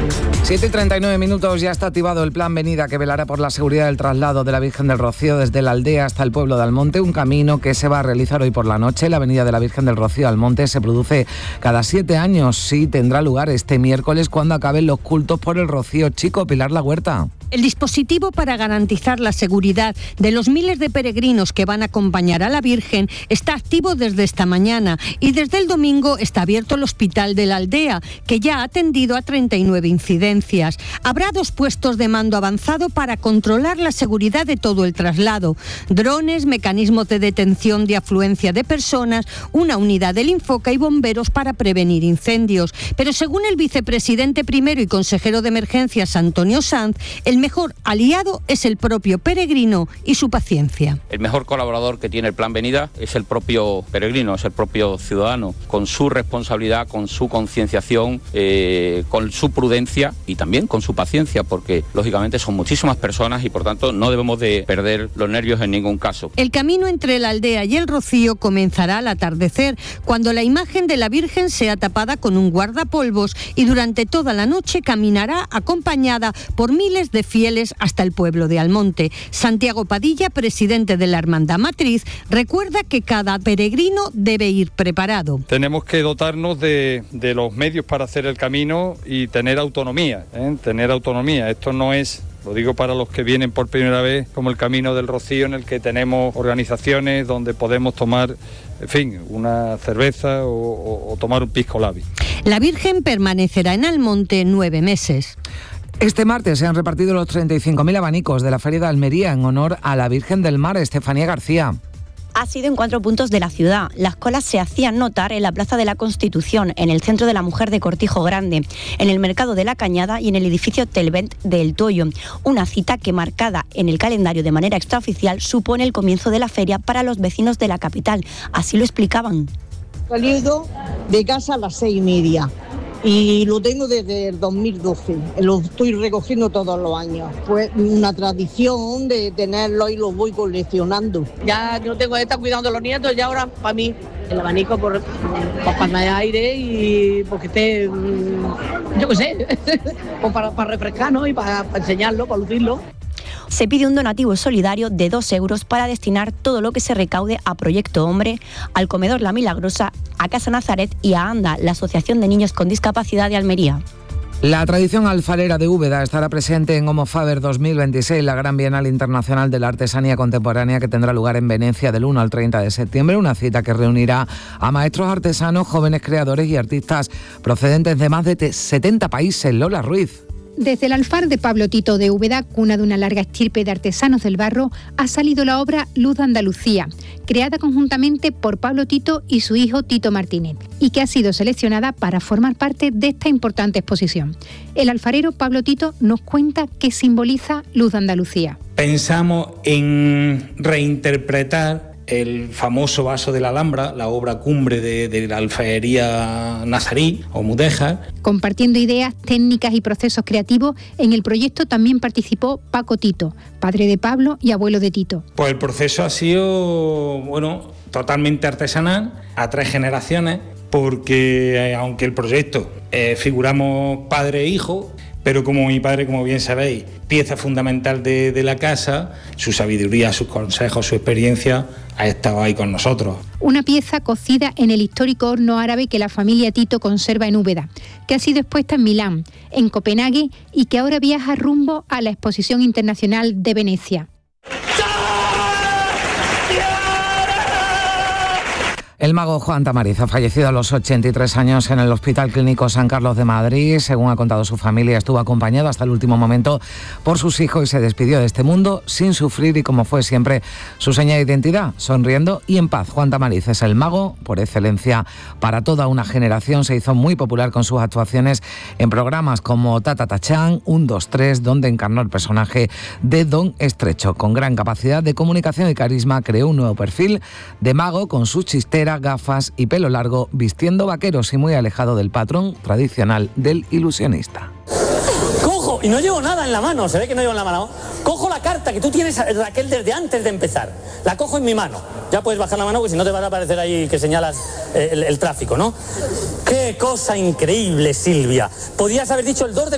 7:39, ya está activado el plan Venida, que velará por la seguridad del traslado de la Virgen del Rocío desde la aldea hasta el pueblo de Almonte, un camino que se va a realizar hoy por la noche. La venida de la Virgen del Rocío a Almonte se produce cada 7 años, sí, tendrá lugar este miércoles cuando acaben los cultos por el Rocío Chico. Pilar La Huerta. El dispositivo para garantizar la seguridad de los miles de peregrinos que van a acompañar a la Virgen está activo desde esta mañana y desde el domingo está abierto el hospital de la aldea, que ya ha atendido a 39 incidencias. Habrá 2 puestos de mando avanzado para controlar la seguridad de todo el traslado. Drones, mecanismos de detención de afluencia de personas, una unidad del Infoca y bomberos para prevenir incendios. Pero según el vicepresidente primero y consejero de Emergencias, Antonio Sanz, el mejor aliado es el propio peregrino y su paciencia. El mejor colaborador que tiene el plan Venida es el propio peregrino, es el propio ciudadano, con su responsabilidad, con su concienciación, con su prudencia y también con su paciencia, porque lógicamente son muchísimas personas y por tanto no debemos de perder los nervios en ningún caso. El camino entre la aldea y el Rocío comenzará al atardecer, cuando la imagen de la Virgen sea tapada con un guardapolvos, y durante toda la noche caminará acompañada por miles de fieles hasta el pueblo de Almonte. Santiago Padilla, presidente de la Hermandad Matriz, recuerda que cada peregrino debe ir preparado. Tenemos que dotarnos de los medios para hacer el camino y tener autonomía, tener autonomía. Esto no es, lo digo para los que vienen por primera vez, como el Camino del Rocío, en el que tenemos organizaciones donde podemos tomar, en fin, una cerveza o tomar un pisco labi. La Virgen permanecerá en Almonte 9 meses. Este martes se han repartido los 35.000 abanicos de la Feria de Almería en honor a la Virgen del Mar. Estefanía García. Ha sido en 4 puntos de la ciudad. Las colas se hacían notar en la Plaza de la Constitución, en el Centro de la Mujer de Cortijo Grande, en el Mercado de la Cañada y en el edificio Telvent de El Toyo. Una cita que, marcada en el calendario de manera extraoficial, supone el comienzo de la feria para los vecinos de la capital. Así lo explicaban. Salido de casa a las 6:30. Y lo tengo desde el 2012, lo estoy recogiendo todos los años. Pues una tradición de tenerlo y lo voy coleccionando. Ya no tengo que estar cuidando a los nietos, ya ahora para mí el abanico por cuando haya aire y porque esté, yo qué sé, pues para refrescarnos y para enseñarlo, para lucirlo. Se pide un donativo solidario de 2 euros para destinar todo lo que se recaude a Proyecto Hombre, al Comedor La Milagrosa, a Casa Nazaret y a ANDA, la Asociación de Niños con Discapacidad de Almería. La tradición alfarera de Úbeda estará presente en Homofaber 2026, la gran Bienal Internacional de la Artesanía Contemporánea que tendrá lugar en Venecia del 1 al 30 de septiembre, una cita que reunirá a maestros artesanos, jóvenes creadores y artistas procedentes de más de 70 países. Lola Ruiz. Desde el alfar de Pablo Tito de Úbeda, cuna de una larga estirpe de artesanos del barro, ha salido la obra Luz de Andalucía, creada conjuntamente por Pablo Tito y su hijo Tito Martínez, y que ha sido seleccionada para formar parte de esta importante exposición. El alfarero Pablo Tito nos cuenta qué simboliza Luz de Andalucía. Pensamos en reinterpretar el famoso vaso de la Alhambra, la obra cumbre de la alfarería nazarí o mudéjar. Compartiendo ideas, técnicas y procesos creativos, en el proyecto también participó Paco Tito, padre de Pablo y abuelo de Tito. Pues el proceso ha sido, totalmente artesanal, a 3 generaciones, porque aunque el proyecto figuramos padre e hijo, pero como mi padre, como bien sabéis, pieza fundamental de la casa, su sabiduría, sus consejos, su experiencia, ha estado ahí con nosotros. Una pieza cocida en el histórico horno árabe que la familia Tito conserva en Úbeda, que ha sido expuesta en Milán, en Copenhague y que ahora viaja rumbo a la Exposición Internacional de Venecia. El mago Juan Tamariz ha fallecido a los 83 años en el Hospital Clínico San Carlos de Madrid. Según ha contado su familia, estuvo acompañado hasta el último momento por sus hijos y se despidió de este mundo sin sufrir y como fue siempre su seña de identidad, sonriendo y en paz. Juan Tamariz es el mago por excelencia para toda una generación. Se hizo muy popular con sus actuaciones en programas como Ta Ta Ta Chan, 1, 2, 3, donde encarnó el personaje de Don Estrecho. Con gran capacidad de comunicación y carisma, creó un nuevo perfil de mago con sus chisteras, gafas y pelo largo, vistiendo vaqueros y muy alejado del patrón tradicional del ilusionista. Cojo, y no llevo nada en la mano, se ve que no llevo en la mano. Cojo la carta que tú tienes, Raquel, desde antes de empezar. La cojo en mi mano. Ya puedes bajar la mano, porque si no te va a aparecer ahí que señalas el tráfico, ¿no? ¡Qué cosa increíble, Silvia! Podías haber dicho el 2 de